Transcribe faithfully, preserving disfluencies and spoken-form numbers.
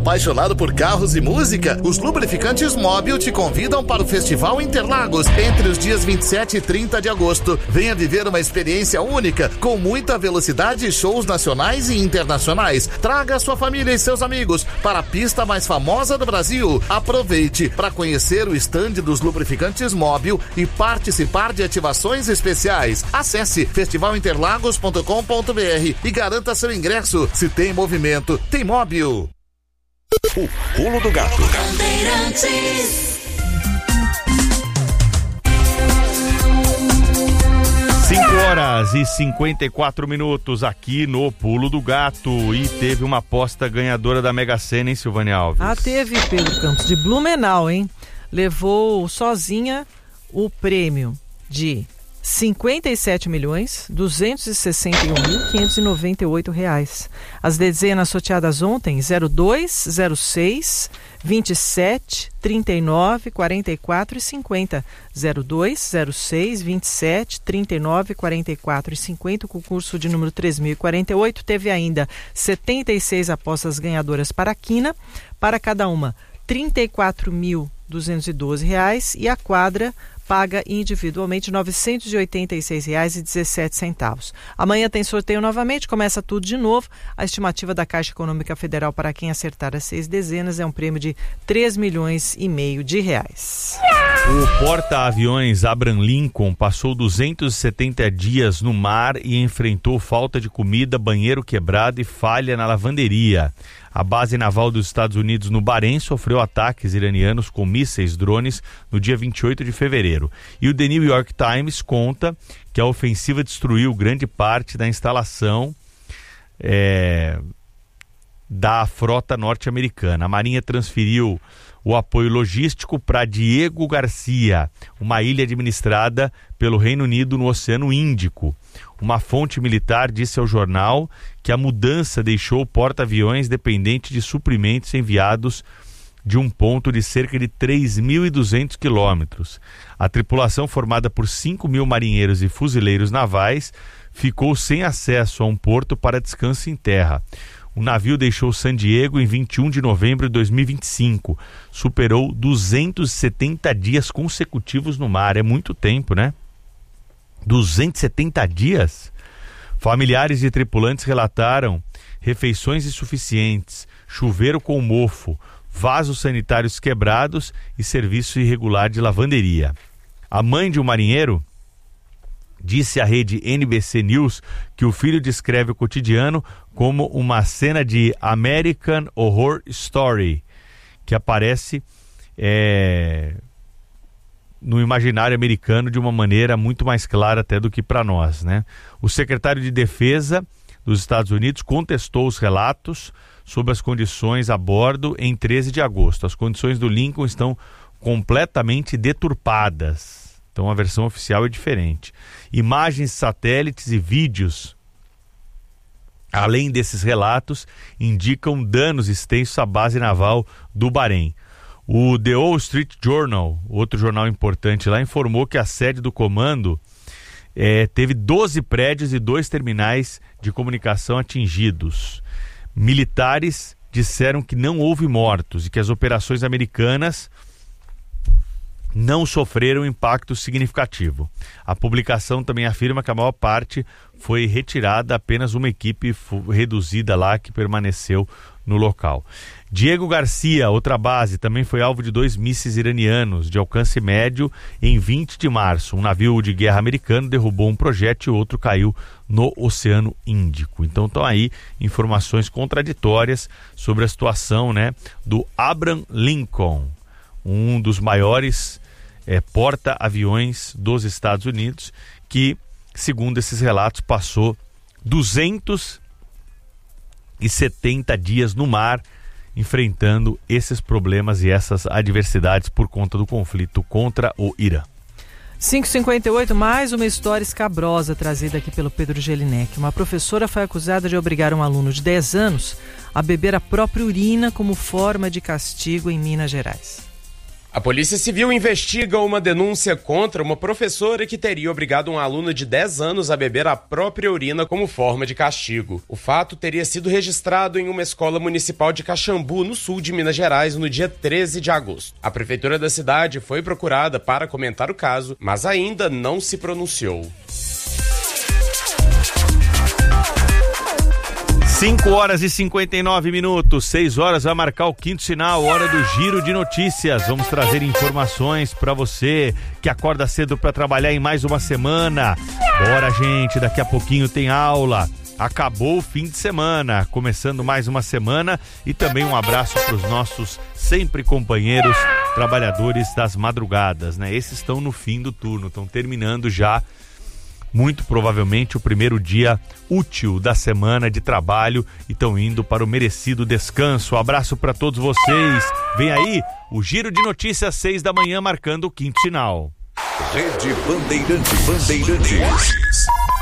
Apaixonado por carros e música? Os lubrificantes Móbil te convidam para o Festival Interlagos entre os dias vinte e sete e trinta de agosto. Venha viver uma experiência única com muita velocidade e shows nacionais e internacionais. Traga sua família e seus amigos para a pista mais famosa do Brasil. Aproveite para conhecer o estande dos lubrificantes Móbil e participar de ativações especiais. Acesse festival interlagos ponto com ponto b r e garanta seu ingresso. Se tem movimento, tem Móbil. O Pulo do Gato. cinco horas e cinquenta e quatro minutos aqui no Pulo do Gato. E teve uma aposta ganhadora da Mega Sena, hein, Silvânia Alves? Ah, teve, Pedro Campos, de Blumenau, hein? Levou sozinha o prêmio de cinquenta e sete milhões, duzentos e sessenta e um mil, quinhentos e noventa e oito reais. As dezenas sorteadas ontem, zero dois, zero seis, vinte e sete, trinta e nove, quarenta e quatro e cinquenta. zero dois, zero seis, vinte e sete, trinta e nove, quarenta e quatro e cinquenta. O concurso de número três mil e quarenta e oito teve ainda setenta e seis apostas ganhadoras para a quina, para cada uma trinta e quatro mil duzentos e doze reais, e a quadra paga individualmente novecentos e oitenta e seis reais e dezessete centavos. Amanhã tem sorteio novamente, começa tudo de novo. A estimativa da Caixa Econômica Federal para quem acertar as seis dezenas é um prêmio de três milhões e meio de reais. O porta-aviões Abraham Lincoln passou duzentos e setenta dias no mar e enfrentou falta de comida, banheiro quebrado e falha na lavanderia. A base naval dos Estados Unidos no Bahrein sofreu ataques iranianos com mísseis drones no dia vinte e oito de fevereiro. E o The New York Times conta que a ofensiva destruiu grande parte da instalação é, da frota norte-americana. A Marinha transferiu o apoio logístico para Diego Garcia, uma ilha administrada pelo Reino Unido no Oceano Índico. Uma fonte militar disse ao jornal que a mudança deixou o porta-aviões dependente de suprimentos enviados de um ponto de cerca de três mil e duzentos quilômetros. A tripulação, formada por cinco mil marinheiros e fuzileiros navais, ficou sem acesso a um porto para descanso em terra. O navio deixou San Diego em vinte e um de novembro de dois mil e vinte e cinco. Superou duzentos e setenta dias consecutivos no mar. É muito tempo, né? duzentos e setenta dias? Familiares de tripulantes relataram refeições insuficientes, chuveiro com mofo, vasos sanitários quebrados e serviço irregular de lavanderia. A mãe de um marinheiro disse à rede N B C News que o filho descreve o cotidiano como uma cena de American Horror Story, que aparece é, no imaginário americano de uma maneira muito mais clara até do que para nós, né? O secretário de Defesa dos Estados Unidos contestou os relatos sobre as condições a bordo em treze de agosto. As condições do Lincoln estão completamente deturpadas. Então a versão oficial é diferente. Imagens, satélites e vídeos, além desses relatos, indicam danos extensos à base naval do Bahrein. O The Wall Street Journal, outro jornal importante lá, informou que a sede do comando é, teve doze prédios e dois terminais de comunicação atingidos. Militares disseram que não houve mortos e que as operações americanas não sofreram impacto significativo. A publicação também afirma que a maior parte foi retirada, apenas uma equipe reduzida lá que permaneceu no local. Diego Garcia, outra base, também foi alvo de dois mísseis iranianos de alcance médio em vinte de março. Um navio de guerra americano derrubou um projétil e outro caiu no Oceano Índico. Então estão aí informações contraditórias sobre a situação, né, do Abraham Lincoln, um dos maiores é, porta-aviões dos Estados Unidos, que, segundo esses relatos, passou duzentos e setenta dias no mar, enfrentando esses problemas e essas adversidades por conta do conflito contra o Irã. cinco e cinquenta e oito, mais uma história escabrosa trazida aqui pelo Pedro Gelinek. Uma professora foi acusada de obrigar um aluno de dez anos a beber a própria urina como forma de castigo em Minas Gerais. A Polícia Civil investiga uma denúncia contra uma professora que teria obrigado um aluno de dez anos a beber a própria urina como forma de castigo. O fato teria sido registrado em uma escola municipal de Caxambu, no sul de Minas Gerais, no dia treze de agosto. A prefeitura da cidade foi procurada para comentar o caso, mas ainda não se pronunciou. cinco horas e cinquenta e nove minutos, seis horas vai marcar o quinto sinal, hora do Giro de Notícias. Vamos trazer informações para você que acorda cedo para trabalhar em mais uma semana. Bora, gente, daqui a pouquinho tem aula. Acabou o fim de semana, começando mais uma semana, e também um abraço para os nossos sempre companheiros trabalhadores das madrugadas, né? Esses estão no fim do turno, estão terminando já muito provavelmente o primeiro dia útil da semana de trabalho e estão indo para o merecido descanso. Um abraço para todos vocês. Vem aí o Giro de Notícias, seis da manhã, marcando o quinto sinal. Rede Bandeirantes. Bandeirantes.